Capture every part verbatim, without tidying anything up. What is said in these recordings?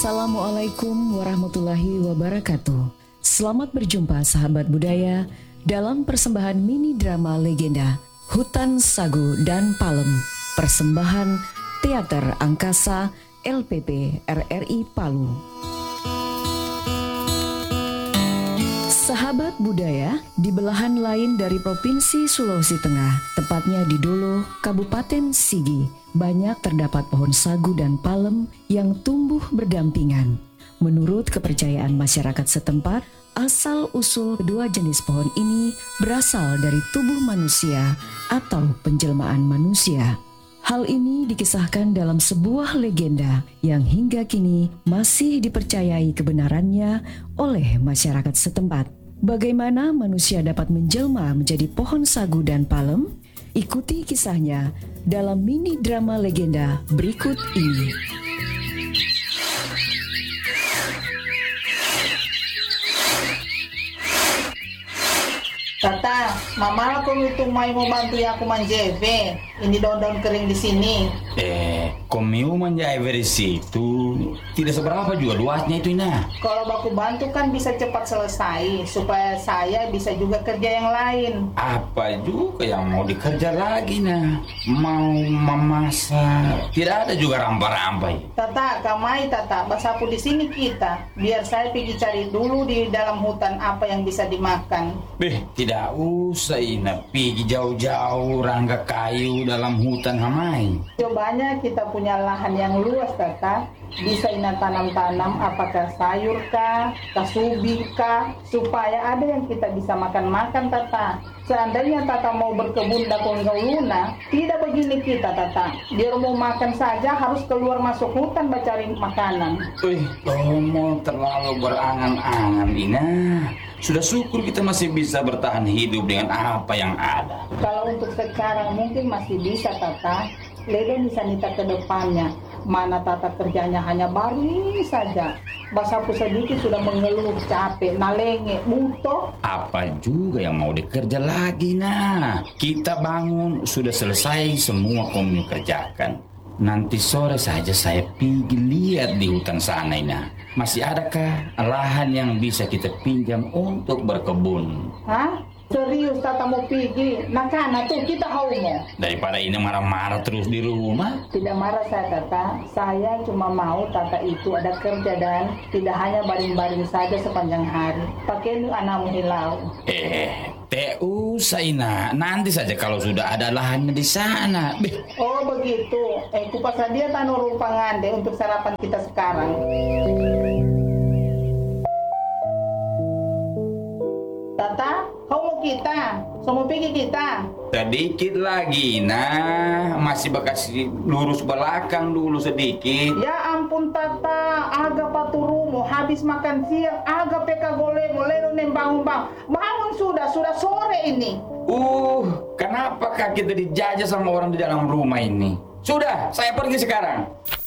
Assalamualaikum warahmatullahi wabarakatuh. Selamat berjumpa sahabat budaya dalam persembahan mini drama legenda Hutan Sagu dan Palem, persembahan Teater Angkasa L P P R R I Palu. Sahabat budaya di belahan lain dari Provinsi Sulawesi Tengah, tepatnya di Dolo, Kabupaten Sigi, banyak terdapat pohon sagu dan palem yang tumbuh berdampingan. Menurut kepercayaan masyarakat setempat, asal-usul kedua jenis pohon ini berasal dari tubuh manusia atau penjelmaan manusia. Hal ini dikisahkan dalam sebuah legenda yang hingga kini masih dipercayai kebenarannya oleh masyarakat setempat. Bagaimana manusia dapat menjelma menjadi pohon sagu dan palem? Ikuti kisahnya dalam mini drama legenda berikut ini. Tata, mama aku itu mai mau bantu aku manjeve. Ini daun-daun kering di sini. Eh, komiu manjai di situ. Tidak seberapa juga luasnya itu, Ina. Kalau baku bantu kan bisa cepat selesai, supaya saya bisa juga kerja yang lain. Apa juga yang mau dikerja lagi, Nah? Mau memasak. Tidak ada juga rampa-rampai. Tata, kamai Tata, basapu di sini kita. Biar saya pergi cari dulu di dalam hutan apa yang bisa dimakan. Beh, tidak usah, Ina. Pergi jauh-jauh rangga kayu dalam hutan hamai. Cobanya kita punya lahan yang luas, Tata. Bisa ina tanam-tanam apakah sayur kah, kasubi kah, supaya ada yang kita bisa makan-makan, Tata. Seandainya Tata mau berkebun dakon gauluna, tidak begini kita, Tata. Dia mau makan saja harus keluar masuk hutan mencari makanan. Wih, kamu terlalu berangan-angan, Ina. Sudah syukur kita masih bisa bertahan hidup dengan apa yang ada. Kalau untuk sekarang mungkin masih bisa, Tata. Leda bisa nita ke depannya. Mana Tata kerjanya hanya baru ini saja. Basapu sedikit sudah mengeluh, capek, nalenge, butuh. Apa juga yang mau dikerja lagi, Nah? Kita bangun, sudah selesai semua kamu kerjakan. Nanti sore saja saya pergi lihat di hutan sana, Ina. Masih adakah lahan yang bisa kita pinjam untuk berkebun? Hah? Serius Tata mau pergi? Nah kan, tuh kita mau. Daripada ini marah-marah terus di rumah. Tidak marah saya, Tata. Saya cuma mau Tata itu ada kerja dan tidak hanya baring-baring saja sepanjang hari. Pakai lu anakmu hilau. Eh, teh usah, Ina. Nanti saja kalau sudah ada lahannya di sana. Beh. Oh begitu. Eh kupas dia tanur rupangan deh untuk sarapan kita sekarang. Tata, kau mau kita? So mau pergi kita? Sedikit lagi, nah. Masih bekas lurus belakang dulu sedikit. Ya ampun, Tata. Aga paturumu habis makan siang. Aga peka golemo. Leno nembang bang. Bangun sudah, sudah sore ini. Uh, kenapakah kita dijajah sama orang di dalam rumah ini? Sudah, saya pergi sekarang.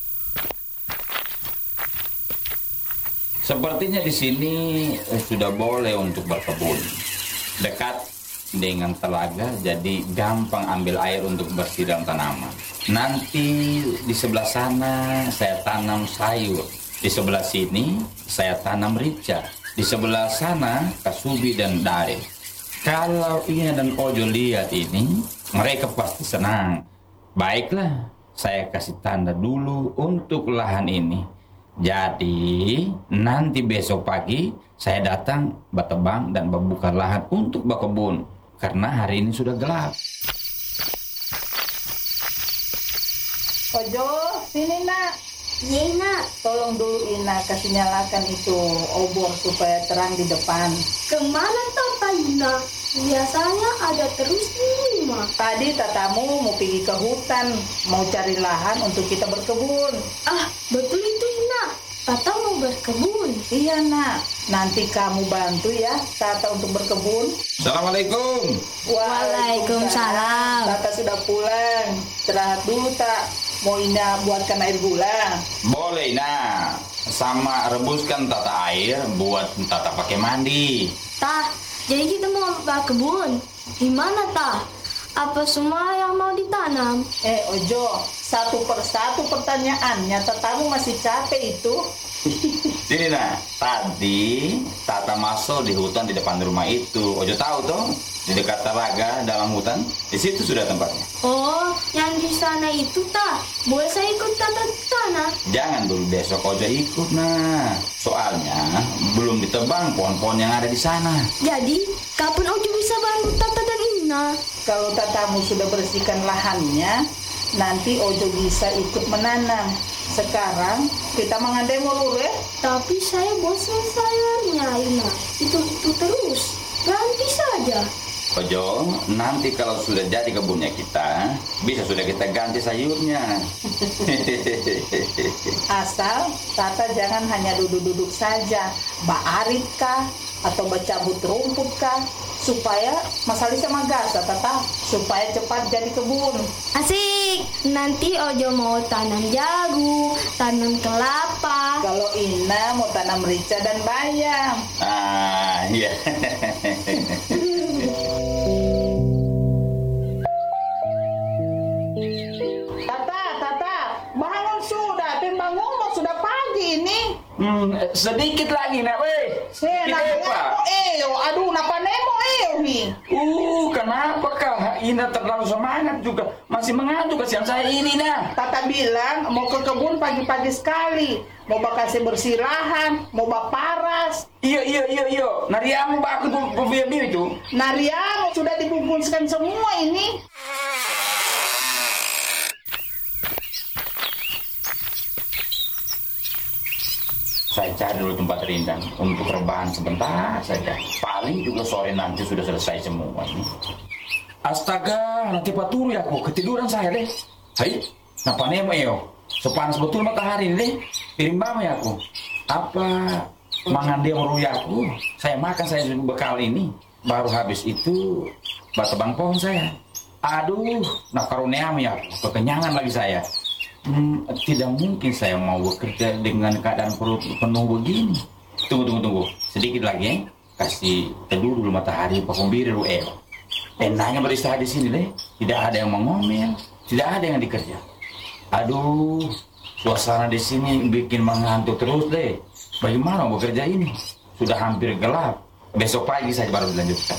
Sepertinya di sini eh, sudah boleh untuk berkebun. Dekat dengan telaga, jadi gampang ambil air untuk bersiram tanaman. Nanti di sebelah sana saya tanam sayur. Di sebelah sini saya tanam rica. Di sebelah sana kasubi dan dare. Kalau Ina dan Ojo lihat ini, mereka pasti senang. Baiklah, saya kasih tanda dulu untuk lahan ini. Jadi nanti besok pagi saya datang bertebang dan membuka lahan untuk berkebun karena hari ini sudah gelap. Ojo, sini nak. Iya, Ina. Tolong dulu Ina kasih nyalakan itu obor supaya terang di depan. Kemana Tata, Ina? Biasanya ada terus di rumah. Tadi Tatamu mau pergi ke hutan, mau cari lahan untuk kita berkebun. Ah, betul itu, Ina. Tata mau berkebun. Iya nak, nanti kamu bantu ya Tata untuk berkebun. Assalamualaikum. Waalaikumsalam. Tata sudah pulang, istirahat dulu tak. Mau Ina buatkan air gula? Boleh, nah. Sama rebuskan tata air buat tata pakai mandi. Tah, jadi kita mau berkebun. Gimana, Tah? Apa semua yang mau ditanam? Eh Ojo, satu persatu pertanyaannya, Tatamu masih capek itu. Sini nah, tadi Tata masuk di hutan di depan rumah itu. Ojo tahu toh, di dekat telaga dalam hutan. Di situ sudah tempatnya. Oh, yang di sana itu tak. Boleh saya ikut Tata ke sana? Jangan dulu besok Ojo ikut nah. Soalnya belum ditebang pohon-pohon yang ada di sana. Jadi, kapan Ojo bisa bantu Tata dan Ina? Kalau Tatamu sudah bersihkan lahannya, nanti Ojo bisa ikut menanam. Sekarang kita mengandai molur ya. Tapi saya bosan sayurnya, Ina. Itu-itu terus. Ganti saja. Ojo, nanti kalau sudah jadi kebunnya kita, bisa sudah kita ganti sayurnya. Asal Tata jangan hanya duduk-duduk saja, baarit kah atau bercabut rumput kah, supaya masalah sama gasa Tata, supaya cepat jadi kebun. Asik. Nanti Ojo mau tanam jagung, tanam kelapa. Kalau Ina mau tanam merica dan bayam. Ah, iya. Tata, Tata, bangun sudah, timbang ngomong sudah pagi ini. Hmm, sedikit lagi nak, weh. Saya Kita apa? nanya, eo, aduh, napa nemo eo nih? Uh, kenapa kah? Ina terlalu semangat juga. Masih mengantuk kasihan saya ini nah. Tata bilang mau ke kebun pagi-pagi sekali, mau bakasi bersih lahan, mau baparas. Iya, iya, iya, iya. Nariamu aku tuh pembelian itu. Nariamu sudah dibungkuskan semua ini. Saya cari dulu tempat rindang untuk rebahan sebentar saja. Paling juga sore nanti sudah selesai semua ini. Astaga, nanti paturu ya aku. Ketiduran saya deh. Hai, napa nema yo? Sepanas betul matahari ini deh. Piring bama ya aku. Apa mangan dia meruya aku? Saya makan saya bekal ini. Baru habis itu batebang pohon saya. Aduh, nak karunia ya aku. Kekenyangan lagi saya. Hmm, tidak mungkin saya mau bekerja dengan keadaan perut penuh begini. Tunggu, tunggu, tunggu. Sedikit lagi ya. Kasih teduh dulu matahari, pakai biru el. Enaknya beristirahat di sini deh. Tidak ada yang mengomel, tidak ada yang dikerja. Aduh, suasana di sini bikin mengantuk terus deh. Bagaimana mau bekerja ini? Sudah hampir gelap. Besok pagi saja baru dilanjutkan.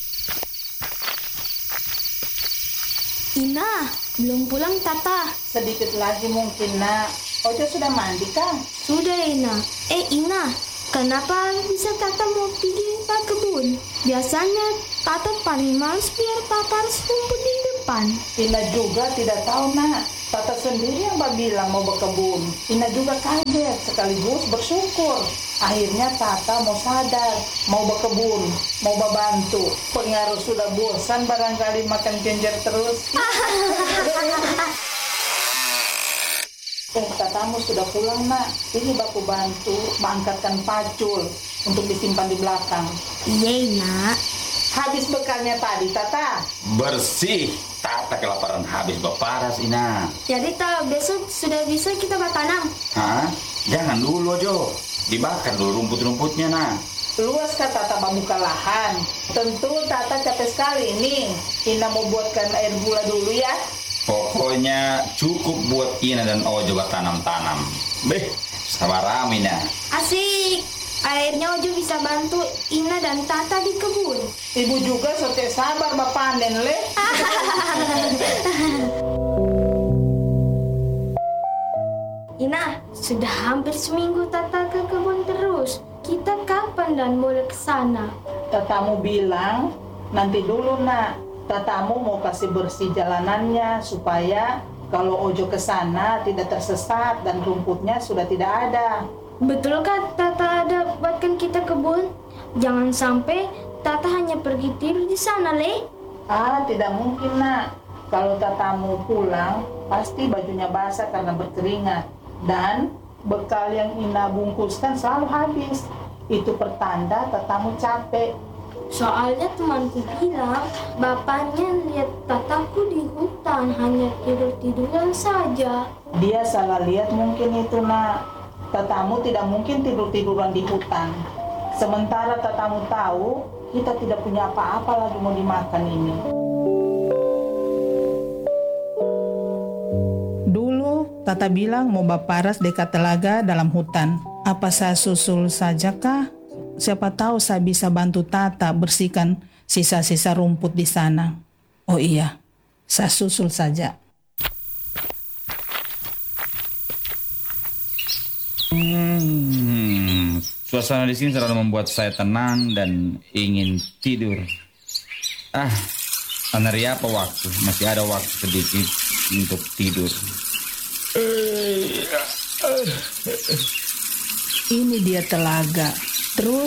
Ina, belum pulang Tata. Sedikit lagi mungkin nak. Ojo sudah mandi kan? Sudah Ina. Eh Ina, kenapa bisa Tata mau pergi ke kebun? Biasanya Tata paling males biar paparas rumput di depan. Ina juga tidak tahu nak. Tata sendiri yang bilang mau berkebun. Ina juga kaget sekaligus bersyukur. Akhirnya Tata mau sadar, mau berkebun, mau membantu. Pengaruh sudah bosan barangkali makan genjer terus. Eh, Tatamu sudah pulang nak. Ini baku bantu mengangkatkan pacul untuk disimpan di belakang. Iya Ina. Habis bekalnya tadi Tata. Bersih. Tata kelaparan habis beparas Ina. Jadi tak besok sudah bisa kita bertanam. Hah? Jangan dulu Jo. Dibakar dulu rumput-rumputnya nah. Luas kah Tata membuka lahan? Tentu Tata capek sekali ini. Ina mau buatkan air gula dulu ya. Pokoknya cukup buat Ina dan Ojo tanam-tanam. Beh, sabar Ina. Asik. Akhirnya Ojo bisa bantu Ina dan Tata di kebun. Ibu juga sote sabar bapak panen le. Ina, sudah hampir seminggu Tata ke kebun terus. Kita kapan dan boleh ke sana? Tatamu bilang nanti dulu nak. Tatamu mau kasih bersih jalanannya supaya kalau Ojo ke sana tidak tersesat dan rumputnya sudah tidak ada. Betul kan Tata ada buatkan kita kebun? Jangan sampai Tata hanya pergi tidur di sana, Le. Ah, tidak mungkin nak. Kalau Tatamu pulang, pasti bajunya basah karena berkeringat. Dan bekal yang Ina bungkuskan selalu habis. Itu pertanda Tatamu capek. Soalnya temanku bilang, bapaknya lihat Tataku di hutan hanya tidur-tiduran saja. Dia salah lihat mungkin itu nak. Tatamu tidak mungkin tidur-tiduran di hutan. Sementara Tatamu tahu, kita tidak punya apa-apa lagi mau dimakan ini. Dulu Tata bilang mau baparas dekat telaga dalam hutan. Apa saya susul saja kah? Siapa tahu saya bisa bantu Tata bersihkan sisa-sisa rumput di sana. Oh iya, saya susul saja. Hmm, suasana di sini selalu membuat saya tenang dan ingin tidur. Ah, Anari apa waktu? Masih ada waktu sedikit untuk tidur. Ini dia telaga. Terus